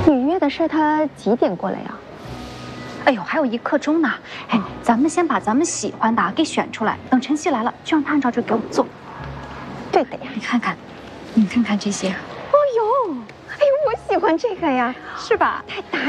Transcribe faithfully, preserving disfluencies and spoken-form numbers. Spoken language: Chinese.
雨约的事他几点过来呀？ 哎呦，还有一刻钟呢。哎，咱们先把咱们喜欢的给选出来，等晨曦来了，就让他按照这个给我们做。 对的呀， 你看看，你看看这些。 哦呦，哎呦，我喜欢这个呀， 是吧？ 太打